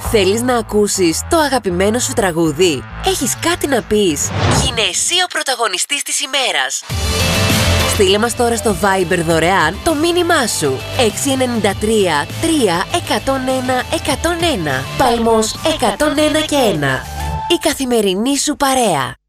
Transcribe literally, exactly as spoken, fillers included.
Θέλεις να ακούσεις το αγαπημένο σου τραγούδι? Έχεις κάτι να πεις? Γίνε εσύ ο πρωταγωνιστής της ημέρας. Στείλε μας τώρα στο Viber δωρεάν το μήνυμά σου. έξι εννιά τρία τρία ένα μηδέν ένα ένα μηδέν ένα. Παλμός εκατόν ένα και ένα. Η καθημερινή σου παρέα.